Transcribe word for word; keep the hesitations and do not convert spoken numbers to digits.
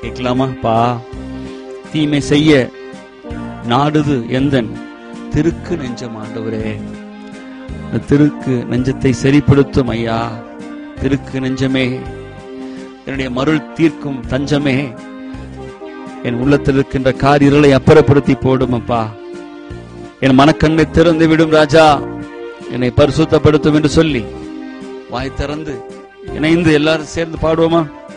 கேட்கலாமா? பா, தீமை செய்ய நாடுது எந்தன் திருக்கு நெஞ்சம் ஆண்டவரே. இந்த திருக்கு நெஞ்சத்தை சரிப்படுத்தும் ஐயா. திருக்கு நெஞ்சமே, என்னுடைய மருள் தீர்க்கும் தஞ்சமே, என் உள்ளத்தில் இருக்கின்ற கார் இருளை அப்புறப்படுத்தி போடும் அப்பா. என் மனக்கண்ணை திறந்து விடும் ராஜா, என்னை பரிசுத்தப்படுத்தும் என்று சொல்லி வாய் திறந்து இணைந்து எல்லாரும் சேர்ந்து பாடுவோமா?